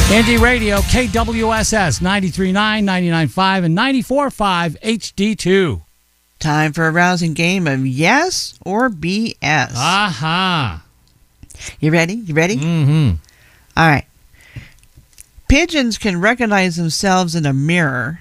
Indie Radio, KWSS 93.9, 99.5, and 94.5 HD2. Time for a rousing game of yes or BS. Aha. You ready? You ready? Mm-hmm. All right. Pigeons can recognize themselves in a mirror.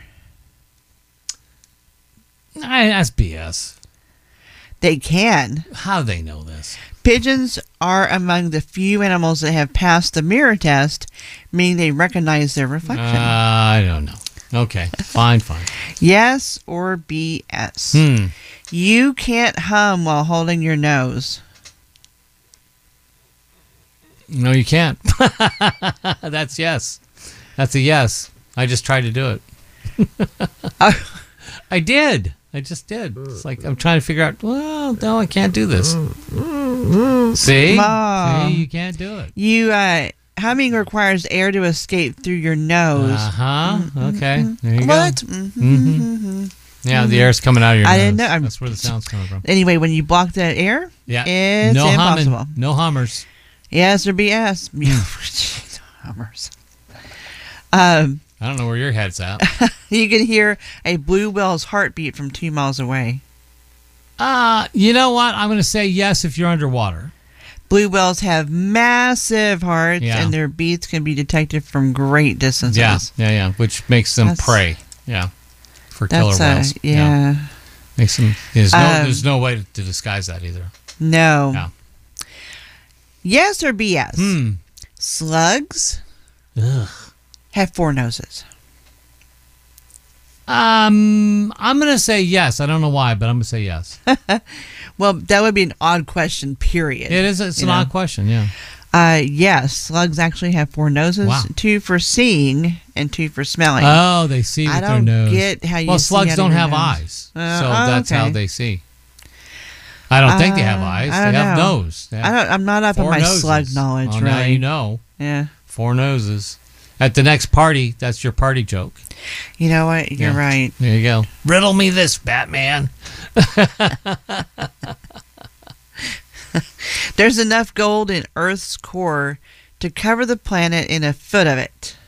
That's BS. They can. How do they know this? Pigeons are among the few animals that have passed the mirror test, meaning they recognize their reflection. I don't know. Okay, fine. Yes or BS? You can't hum while holding your nose. No, you can't. That's yes. That's a yes. I just tried to do it. I did. I just did. It's like I'm trying to figure out, well, no, I can't do this. See? See, you can't do it. Humming requires air to escape through your nose. Okay. There you What? go. Yeah, the air's coming out of your nose. I didn't know. That's where the sound's coming from. Anyway, when you block that air, it's no impossible. Humming, no hummers. Yes or BS? Hummers. I don't know where your head's at. You can hear a blue whale's heartbeat from 2 miles away. You know what? I'm going to say yes if you're underwater. Blue whales have massive hearts, and their beats can be detected from great distances. Yeah. Which makes them prey. Yeah, for killer whales. Makes them. There's no way to disguise that either. No. Yeah. Yes or BS? Slugs have 4 noses. I'm going to say yes. I don't know why, but I'm going to say yes. Well, that would be an odd question, period. It is. It's an odd question, yeah. Yes, slugs actually have 4 noses. Wow. 2 for seeing and 2 for smelling. Oh, they see with their nose. I don't get how you see slugs out don't of your have nose. eyes, so that's how they see. I don't think they have eyes. They have nose. I'm not up on my slug knowledge, well, really. Now you know. Yeah. 4 noses. At the next party, that's your party joke. You know what? You're right. There you go. Riddle me this, Batman. There's enough gold in Earth's core to cover the planet in a foot of it.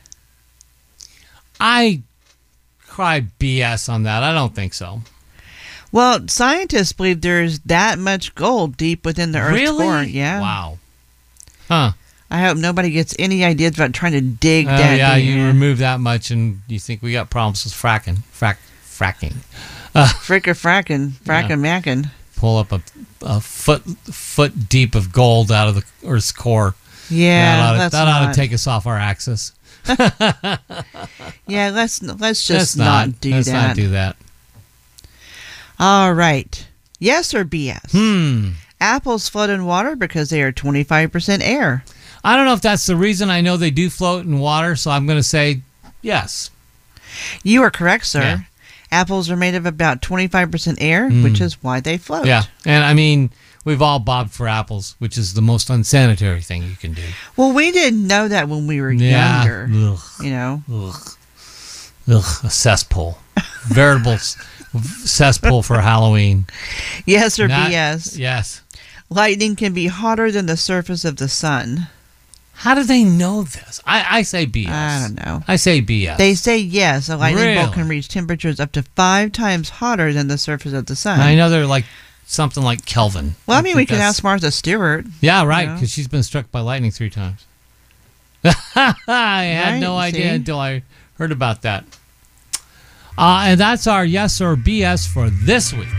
I cry BS on that. I don't think so. Well, scientists believe there's that much gold deep within the Earth's core. Yeah. Wow. Huh. I hope nobody gets any ideas about trying to dig that yeah, deep. you remove that much and you think we got problems with fracking. Fracking. Frackin'. Pull up a foot deep of gold out of the Earth's core. Yeah, that ought to take us off our axis. Yeah, let's just not do that. Let's not do that. All right. Yes or BS? Apples float in water because they are 25% air. I don't know if that's the reason. I know they do float in water, so I'm going to say yes. You are correct, sir. Yeah. Apples are made of about 25% air, which is why they float. Yeah, and I mean, we've all bobbed for apples, which is the most unsanitary thing you can do. Well, we didn't know that when we were younger. Ugh. You know? Ugh, a cesspool. Veritable cesspool for Halloween. Yes or BS? Yes. Lightning can be hotter than the surface of the sun. How do they know this? I say BS. I don't know. I say BS. They say yes, a lightning bolt can reach temperatures up to 5 times hotter than the surface of the sun. I know they're like something like Kelvin. Well, I mean, we can ask Martha Stewart. Yeah, right, because she's been struck by lightning 3 times. I had no idea until I heard about that. And that's our yes or BS for this week.